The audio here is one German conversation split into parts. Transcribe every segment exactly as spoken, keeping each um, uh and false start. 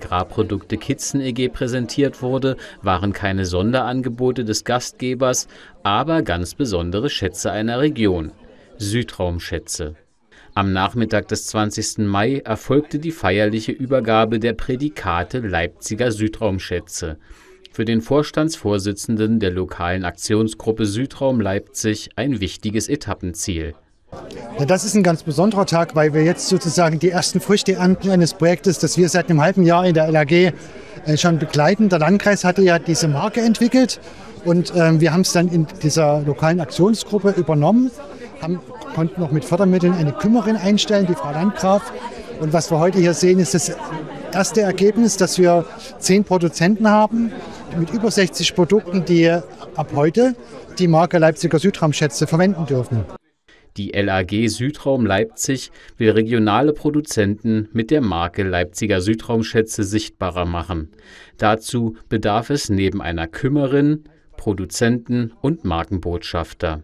Agrarprodukte Kitzen E G präsentiert wurde, waren keine Sonderangebote des Gastgebers, aber ganz besondere Schätze einer Region: Südraumschätze. Am Nachmittag des zwanzigsten Mai erfolgte die feierliche Übergabe der Prädikate Leipziger Südraumschätze. Für den Vorstandsvorsitzenden der lokalen Aktionsgruppe Südraum Leipzig ein wichtiges Etappenziel. Ja, das ist ein ganz besonderer Tag, weil wir jetzt sozusagen die ersten Früchte ernten eines Projektes, das wir seit einem halben Jahr in der L A G äh, schon begleiten. Der Landkreis hatte ja diese Marke entwickelt und äh, wir haben es dann in dieser lokalen Aktionsgruppe übernommen, haben, konnten noch mit Fördermitteln eine Kümmerin einstellen, die Frau Landgraf. Und was wir heute hier sehen, ist das erste Ergebnis, dass wir zehn Produzenten haben mit über sechzig Produkten, die ab heute die Marke Leipziger Südraumschätze verwenden dürfen. Die L A G Südraum Leipzig will regionale Produzenten mit der Marke Leipziger Südraumschätze sichtbarer machen. Dazu bedarf es neben einer Kümmerin, Produzenten und Markenbotschafter.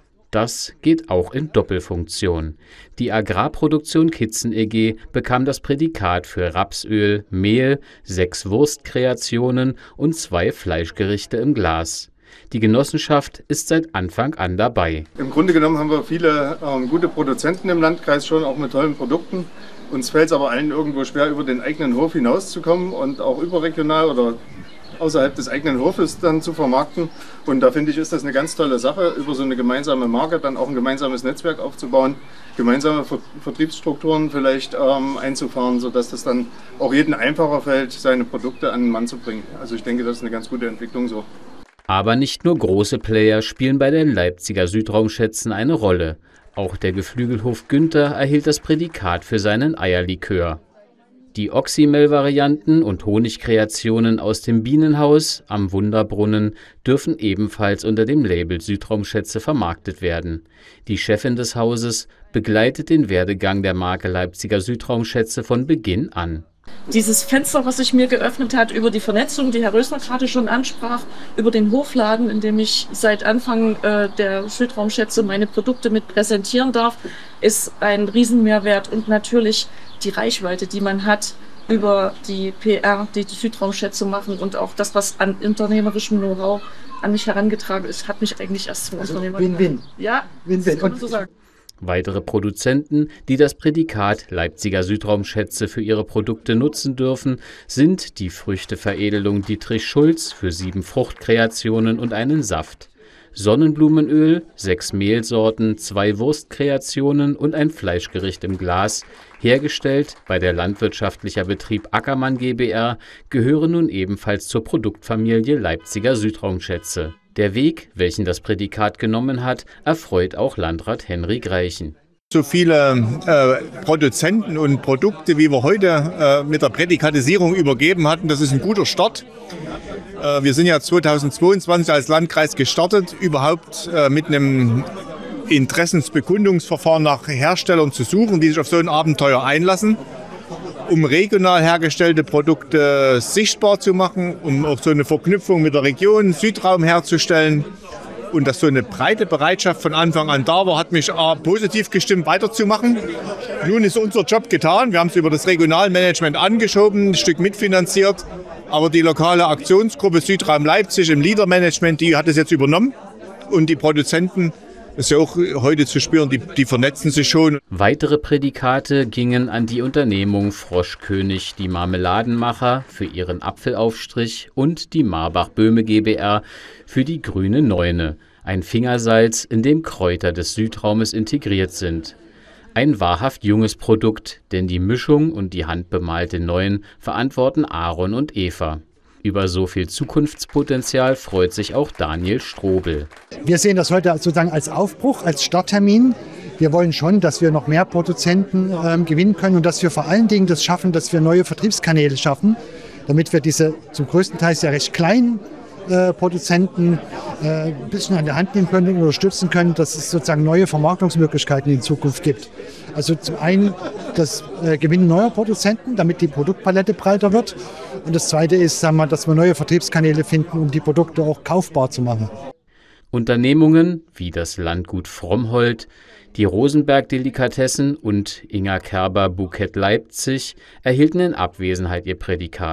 Das geht auch in Doppelfunktion. Die Agrarproduktion Kitzen E G bekam das Prädikat für Rapsöl, Mehl, sechs Wurstkreationen und zwei Fleischgerichte im Glas. Die Genossenschaft ist seit Anfang an dabei. Im Grunde genommen haben wir viele ähm, gute Produzenten im Landkreis schon, auch mit tollen Produkten. Uns fällt es aber allen irgendwo schwer, über den eigenen Hof hinauszukommen und auch überregional oder außerhalb des eigenen Hofes dann zu vermarkten. Und da finde ich, ist das eine ganz tolle Sache, über so eine gemeinsame Marke dann auch ein gemeinsames Netzwerk aufzubauen, gemeinsame Ver- Vertriebsstrukturen vielleicht ähm, einzufahren, sodass das dann auch jedem einfacher fällt, seine Produkte an den Mann zu bringen. Also ich denke, das ist eine ganz gute Entwicklung so. Aber nicht nur große Player spielen bei den Leipziger Südraumschätzen eine Rolle. Auch der Geflügelhof Günther erhielt das Prädikat für seinen Eierlikör. Die Oxymel-Varianten und Honigkreationen aus dem Bienenhaus am Wunderbrunnen dürfen ebenfalls unter dem Label Südraumschätze vermarktet werden. Die Chefin des Hauses begleitet den Werdegang der Marke Leipziger Südraumschätze von Beginn an. Dieses Fenster, was sich mir geöffnet hat über die Vernetzung, die Herr Rösner gerade schon ansprach, über den Hofladen, in dem ich seit Anfang äh, der Südraumschätze meine Produkte mit präsentieren darf, ist ein Riesenmehrwert und natürlich die Reichweite, die man hat über die P R, die die Südraumschätze machen und auch das, was an unternehmerischem Know-how an mich herangetragen ist, hat mich eigentlich erst zum also Unternehmer Win-Win. gemacht. Ja, Win-Win. das kann man so sagen. Weitere Produzenten, die das Prädikat Leipziger Südraumschätze für ihre Produkte nutzen dürfen, sind die Früchteveredelung Dietrich Schulz für sieben Fruchtkreationen und einen Saft, Sonnenblumenöl, sechs Mehlsorten, zwei Wurstkreationen und ein Fleischgericht im Glas, hergestellt bei der landwirtschaftlicher Betrieb Ackermann GbR, gehören nun ebenfalls zur Produktfamilie Leipziger Südraumschätze. Der Weg, welchen das Prädikat genommen hat, erfreut auch Landrat Henrik Reichen. So viele äh, Produzenten und Produkte, wie wir heute äh, mit der Prädikatisierung übergeben hatten, das ist ein guter Start. Äh, wir sind ja zweitausendzweiundzwanzig als Landkreis gestartet, überhaupt äh, mit einem Interessensbekundungsverfahren nach Herstellern zu suchen, die sich auf so ein Abenteuer einlassen, um regional hergestellte Produkte sichtbar zu machen, um auch so eine Verknüpfung mit der Region Südraum herzustellen. Und dass so eine breite Bereitschaft von Anfang an da war, hat mich A, positiv gestimmt, weiterzumachen. Nun ist unser Job getan. Wir haben es über das Regionalmanagement angeschoben, ein Stück mitfinanziert. Aber die lokale Aktionsgruppe Südraum Leipzig im Leadermanagement, die hat es jetzt übernommen. Und die Produzenten, das ist ja auch heute zu spüren, die, die vernetzen sich schon. Weitere Prädikate gingen an die Unternehmung Froschkönig, die Marmeladenmacher, für ihren Apfelaufstrich und die Marbach-Böhme GbR für die grüne Neune, ein Fingersalz, in dem Kräuter des Südraumes integriert sind. Ein wahrhaft junges Produkt, denn die Mischung und die handbemalte Neuen verantworten Aaron und Eva. Über so viel Zukunftspotenzial freut sich auch Daniel Strobel. Wir sehen das heute sozusagen als Aufbruch, als Starttermin. Wir wollen schon, dass wir noch mehr Produzenten ähm, gewinnen können und dass wir vor allen Dingen das schaffen, dass wir neue Vertriebskanäle schaffen, damit wir diese zum größten Teil ja recht kleinen äh, Produzenten äh, ein bisschen an der Hand nehmen können und unterstützen können, dass es sozusagen neue Vermarktungsmöglichkeiten in Zukunft gibt. Also zum einen das äh, Gewinnen neuer Produzenten, damit die Produktpalette breiter wird. Und das Zweite ist, sagen wir, dass wir neue Vertriebskanäle finden, um die Produkte auch kaufbar zu machen. Unternehmungen wie das Landgut Frommhold, die Rosenberg Delikatessen und Inga Kerber Bukett Leipzig erhielten in Abwesenheit ihr Prädikat.